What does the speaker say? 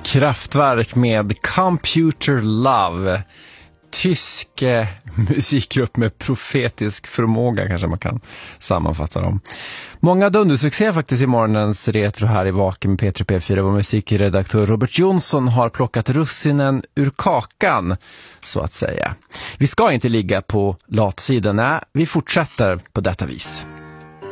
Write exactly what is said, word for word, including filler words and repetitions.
Kraftwerk med Computer Love. Tysk eh, musikgrupp med profetisk förmåga, kanske man kan sammanfatta dem. Många dundersuccé faktiskt i morgonens retro här i Vaken med P tre P fyra. Vår musikredaktör Robert Jonsson har plockat russinen ur kakan, så att säga. Vi ska inte ligga på latsidan, nej, vi fortsätter på detta vis.